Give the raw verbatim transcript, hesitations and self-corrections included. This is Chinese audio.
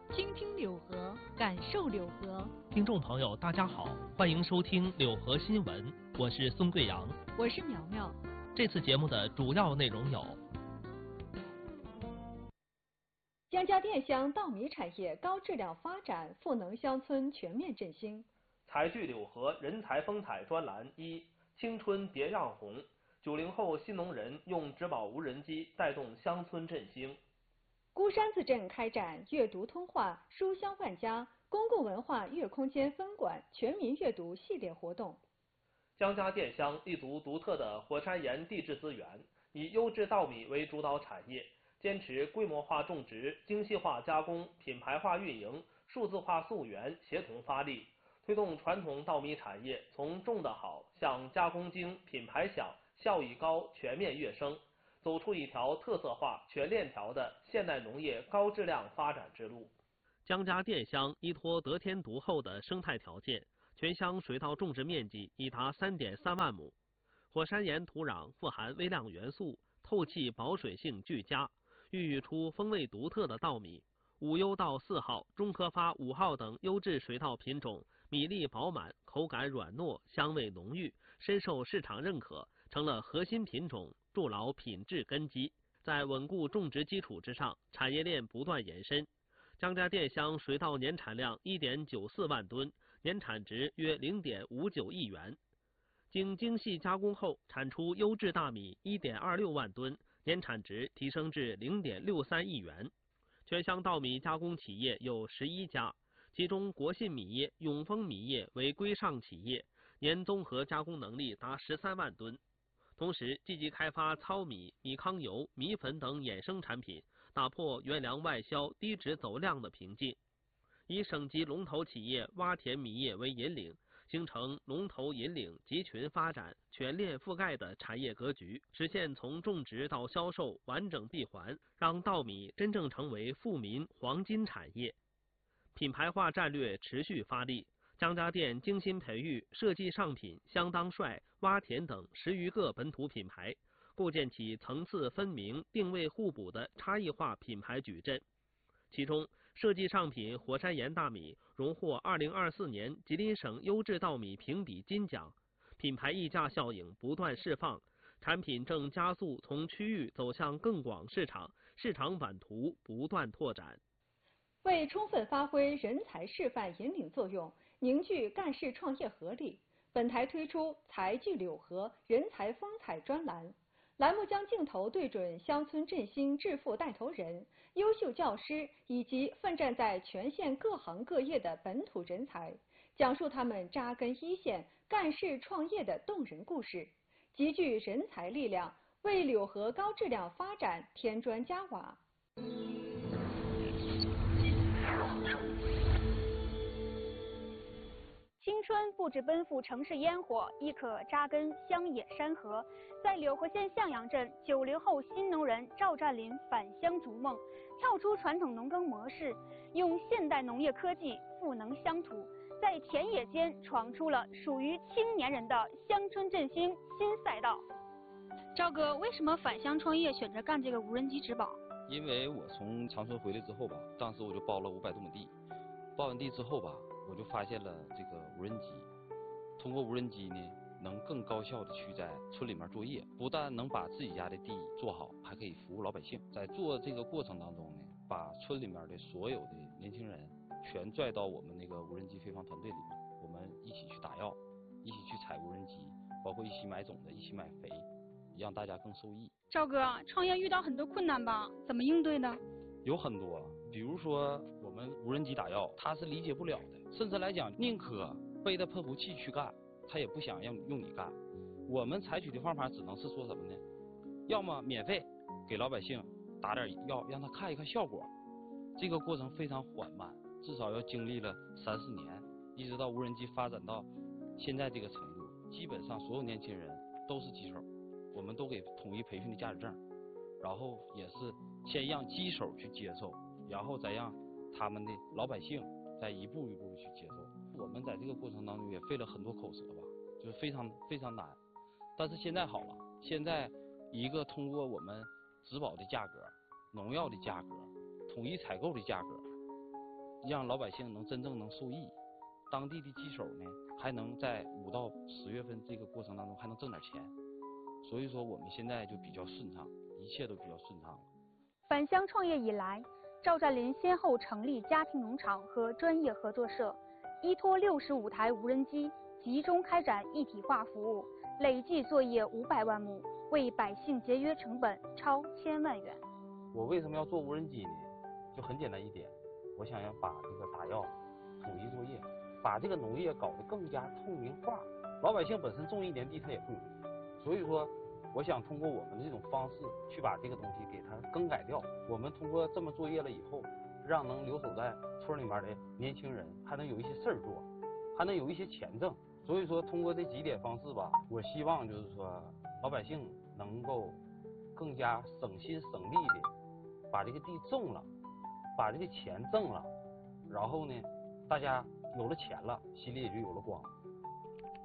倾听柳河，感受柳河。 听众朋友，大家好，欢迎收听柳河新闻，我是孙贵阳， 我是苗苗。 这次节目的主要内容有： 江家店乡稻米产业高质量发展，赋能乡村全面振兴。 财聚柳河人才风采专栏一：青春别让红，九零后新农人用植保无人机带动乡村振兴。 孤山子镇开展阅读通话书香万家公共文化阅空间分馆全民阅读系列活动。 江家店乡立足独特的火山岩地质资源，以优质稻米为主导产业，坚持规模化种植、精细化加工、品牌化运营、数字化溯源协同发力，推动传统稻米产业从种得好向加工精、品牌响、效益高全面跃升，走出一条特色化、全链条的现代农业高质量发展之路。江家店乡依托得天独厚的生态条件，全乡水稻种植面积已达 三点三万亩，火山岩土壤富含微量元素，透气保水性俱佳，孕育出风味独特的稻米。五优稻四号、中科发五号等优质水稻品种，米粒饱满，口感软糯，香味浓郁，深受市场认可，成了核心品种，筑牢品质根基。在稳固种植基础之上，产业链不断延伸。江家店乡水稻年产量 一点九四万吨，年产值约 零点五九亿元。经精细加工后，产出优质大米 一点二六万吨，年产值提升至 零点六三亿元。全乡稻米加工企业有十一家，其中国信米业、永丰米业为规上企业，年综合加工能力达十三万吨。同时，积极开发糙米、米糠油、米粉等衍生产品，打破原粮外销低值走量的瓶颈。以省级龙头企业洼田米业为引领，形成龙头引领、集群发展、全链覆盖的产业格局，实现从种植到销售完整闭环，让稻米真正成为富民黄金产业。品牌化战略持续发力，江家店精心培育设计上品、相当帅、洼田等十余个本土品牌，构建起层次分明、定位互补的差异化品牌矩阵。其中，设计上品火山岩大米荣获二零二四年吉林省优质稻米评比金奖，品牌溢价效应不断释放，产品正加速从区域走向更广市场，市场版图不断拓展。 为充分发挥人才示范引领作用，凝聚干事创业合力，本台推出财聚柳河人才风采专栏。栏目将镜头对准乡村振兴致富带头人、优秀教师以及奋战在全县各行各业的本土人才，讲述他们扎根一线、干事创业的动人故事，集聚人才力量，为柳河高质量发展添砖加瓦。 青春不止奔赴城市烟火，亦可扎根乡野山河。在柳河县向阳镇，九零后新农人赵占林返乡逐梦，跳出传统农耕模式，用现代农业科技赋能乡土，在田野间闯出了属于青年人的乡村振兴新赛道。 赵哥，为什么返乡创业选择干这个无人机植保？ 因为我从长春回来之后吧，当时我就包了五百多亩地，包完地之后吧，我就发现了这个无人机，通过无人机呢，能更高效的去在村里面作业，不但能把自己家的地做好，还可以服务老百姓。在做这个过程当中呢，把村里面的所有的年轻人全拽到我们那个无人机飞放团队里面，我们一起去打药，一起去采无人机，包括一起买种子，一起买肥，让大家更受益。 赵哥，创业遇到很多困难吧？怎么应对的？ 有很多，比如说我们无人机打药，他是理解不了的，甚至来讲宁可背着喷雾器去干，他也不想让用你干。我们采取的方法只能是说什么呢？要么免费给老百姓打点药，让他看一看效果。这个过程非常缓慢，至少要经历了三四年，一直到无人机发展到现在这个程度，基本上所有年轻人都是机手，我们都给统一培训的驾驶证，然后也是先让机手去接受，然后再让他们的老百姓再一步一步去接受。我们在这个过程当中也费了很多口舌吧，就是非常非常难。但是现在好了，现在一个通过我们植保的价格、农药的价格、统一采购的价格， 让老百姓能真正能受益，当地的机手呢还能在五到十月份这个过程当中还能挣点钱，所以说我们现在就比较顺畅，一切都比较顺畅了。 返乡创业以来，赵占林先后成立家庭农场和专业合作社，依托六十五台无人机，集中开展一体化服务，累计作业五百万亩，为百姓节约成本超千万元。 我为什么要做无人机呢？就很简单一点，我想要把这个打药统一作业，把这个农业搞得更加透明化。老百姓本身种一年地他也不容易，所以说我想通过我们的这种方式去把这个东西给它更改掉。我们通过这么作业了以后，让能留守在村里面的年轻人还能有一些事儿做，还能有一些钱挣。所以说通过这几点方式吧，我希望就是说老百姓能够更加省心省力的把这个地种了，把这个钱挣了，然后呢大家有了钱了，心里也就有了光。